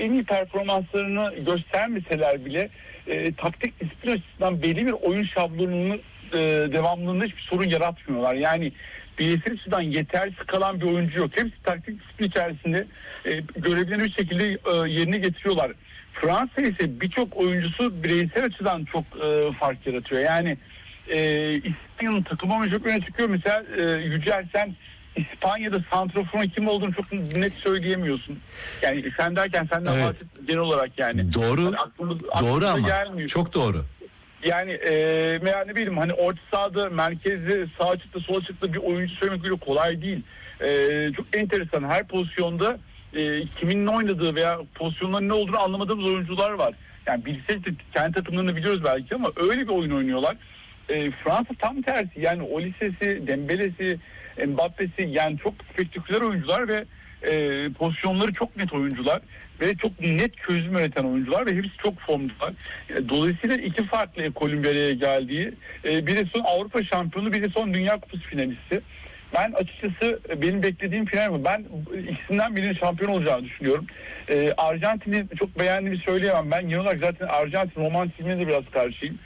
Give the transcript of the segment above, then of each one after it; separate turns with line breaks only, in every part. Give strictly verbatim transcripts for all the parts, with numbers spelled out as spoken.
en iyi performanslarını göstermeseler bile e, taktik disiplin açısından belli bir oyun şablonunu e, devamlılığında hiçbir sorun yaratmıyorlar. Yani bireysel açıdan yetersiz kalan bir oyuncu yok. Hepsi taktik disiplin içerisinde e, görevlerini bir şekilde e, yerine getiriyorlar. Fransa ise birçok oyuncusu bireysel açıdan çok e, fark yaratıyor. Yani e, İspanya'nın takım oyuncu çok öne çıkıyor. Mesela e, Yücel, sen İspanya'da santraforun kim olduğunu çok net söyleyemiyorsun. Yani sen derken senden
evet.
bahset genel olarak yani.
Doğru.
Yani aklımız,
doğru ama
gelmiyor.
Çok doğru.
Yani e, yani ne bileyim hani orta sahada merkezde sağ çıktı sola çıktı bir oyuncu söylemek bile kolay değil. E, çok enteresan, her pozisyonda e, kimin ne oynadığı veya pozisyonların ne olduğunu anlamadığımız oyuncular var. Yani bilsek de kendi takımlarını biliyoruz belki ama öyle bir oyun oynuyorlar. E, Fransa tam tersi, yani Olisse'si, Dembele'si, Mbappe'si, yani çok spektaküler oyuncular ve e, pozisyonları çok net oyuncular ve çok net çözüm üreten oyuncular ve hepsi çok formlular. E, dolayısıyla iki farklı ekolün bir araya geldiği, e, biri son Avrupa şampiyonu, biri son Dünya Kupası finalisti. Ben açıkçası benim beklediğim final mi? Ben ikisinden birinin şampiyon olacağını düşünüyorum. Ee, Arjantin'i çok beğendiğimi söyleyemem. Ben genel olarak zaten Arjantin romantizmine de biraz karşıyım.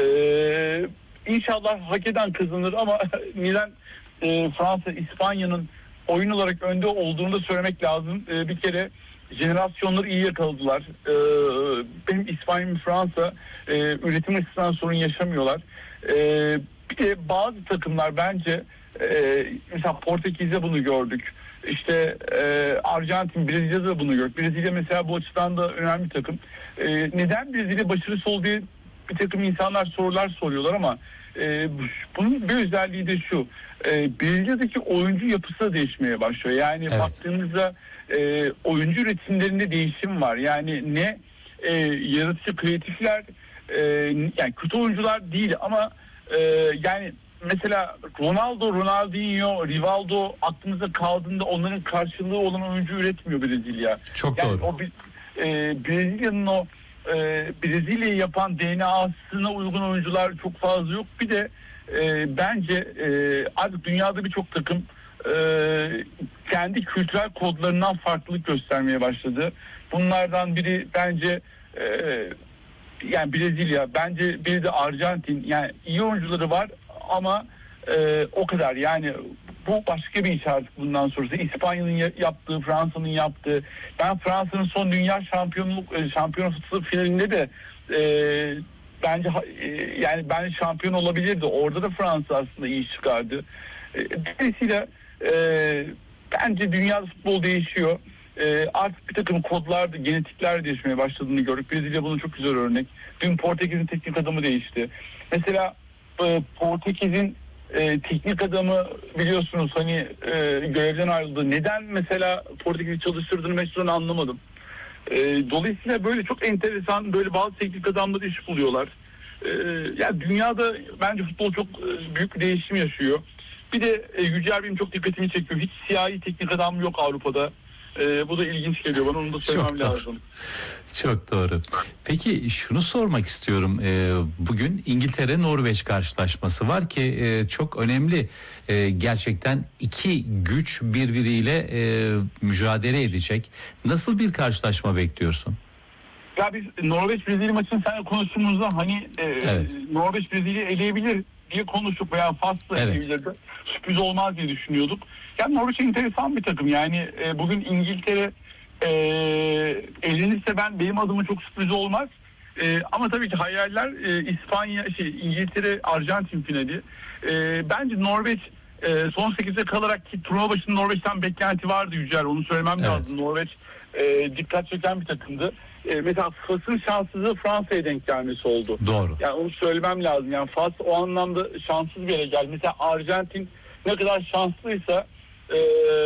Ee, İnşallah hak eden kazanır ama neden e, Fransa, İspanya'nın oyun olarak önde olduğunu da söylemek lazım. Ee, bir kere jenerasyonları iyi yakaladılar. Ee, benim İspanya, Fransa e, üretim açısından sorun yaşamıyorlar. Ee, bir de bazı takımlar bence Ee, mesela Portekiz'de bunu gördük. İşte e, Arjantin, Brezilya'da da bunu gördük. Brezilya mesela bu açıdan da önemli bir takım. Ee, neden Brezilya başarısı oldu diye bir takım insanlar sorular soruyorlar ama e, bunun bir özelliği de şu. E, Brezilya'daki oyuncu yapısı da değişmeye başlıyor. Yani evet. Baktığınızda e, oyuncu üretimlerinde değişim var. Yani ne e, yaratıcı kreatifler, e, yani kötü oyuncular değil ama e, yani mesela Ronaldo, Ronaldinho, Rivaldo aklımıza kaldığında onların karşılığı olan oyuncu üretmiyor Brezilya.
Çok
yani
doğru.
O e, Brezilya'nın o e, Brezilya'yı yapan D N A'sına uygun oyuncular çok fazla yok. Bir de e, bence e, artık dünyada birçok takım e, kendi kültürel kodlarından farklılık göstermeye başladı. Bunlardan biri bence e, yani Brezilya, bence biri de Arjantin. Yani iyi oyuncuları var ama e, o kadar. Yani bu başka bir iş artık bundan sonrası. İspanya'nın yaptığı, Fransa'nın yaptığı. Ben Fransa'nın son dünya şampiyonluk şampiyonası finalinde de e, bence e, yani ben şampiyon olabilirdi. Orada da Fransa aslında iyi çıkardı. E, dolayısıyla e, bence dünyada futbol değişiyor. E, artık bir takım kodlar, genetikler değişmeye başladığını gördük. Brezilya bunun çok güzel örnek. Dün Portekiz'in teknik adamı değişti. Mesela Portekiz'in e, teknik adamı biliyorsunuz hani e, görevden ayrıldı. Neden mesela Portekiz'i çalıştırdığını mesela anlamadım. E, dolayısıyla böyle çok enteresan böyle bazı teknik adamları iş buluyorlar. E, yani dünyada bence futbol çok e, büyük bir değişim yaşıyor. Bir de e, Yücel benim çok dikkatimi çekiyor. Hiç siyahi teknik adam yok Avrupa'da. Ee, bu da ilginç geliyor bana, onu da söylemem
Çok
lazım.
Doğru. Çok doğru. Peki şunu sormak istiyorum. Ee, bugün İngiltere-Norveç karşılaşması var ki e, çok önemli. E, gerçekten iki güç birbiriyle e, mücadele edecek. Nasıl bir karşılaşma bekliyorsun?
Ya biz Norveç-Brezilya maçını seninle konuştuğumuzda hani e, evet. Norveç Brezilya eleyebilir diye konuştuk veya Fas'la evet. eleyebilirdi. Sürpriz olmaz diye düşünüyorduk. Yani Norveç enteresan bir takım. Yani e, bugün İngiltere e, elenirse ben benim adıma çok sürpriz olmaz. E, ama tabii ki hayaller e, İspanya, şey İngiltere, Arjantin finali. E, bence Norveç e, son sekizde kalarak, ki turnuva başında Norveç'ten beklenti vardı Yücel. Onu söylemem evet. lazım. Norveç e, dikkat çeken bir takımdı. E, mesela Fas'ın şanssızlığı Fransa'ya denk gelmesi oldu.
Doğru.
Yani onu söylemem lazım. Yani Fas o anlamda şanssız bir yere geldi. Mesela Arjantin ne kadar şanslıysa e,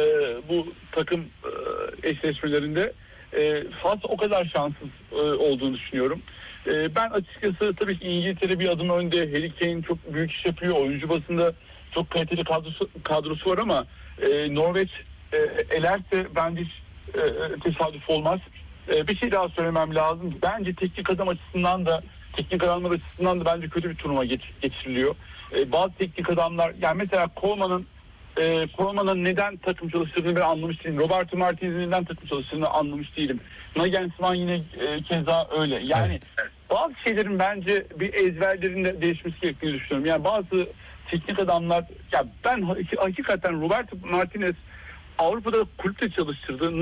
bu takım e, eşleşmelerinde e, Fas o kadar şanssız e, olduğunu düşünüyorum. E, ben açıkçası tabii ki İngiltere bir adım önde. Harry Kane çok büyük iş yapıyor. Oyuncu basında çok kaliteli kadrosu, kadrosu var ama e, Norveç e, elerse bence e, tesadüf olmaz. E, bir şey daha söylemem lazım. Bence teknik adam açısından da teknik adamlar açısından da bence kötü bir turnuva geç, geçiriliyor. E, bazı teknik adamlar, yani mesela Coleman'ın e, Koeman'ın neden takım çalıştırdığını ben anlamış değilim. Roberto Martinez'in neden takım çalıştırdığını anlamış değilim. Nagelsmann yine e, keza öyle. Yani
Evet.
bazı şeylerin bence bir ezberlerin de değişmesi gerektiğini düşünüyorum. Yani bazı teknik adamlar, ya ben hakikaten Roberto Martinez Avrupa'da kulüpte çalıştırdı.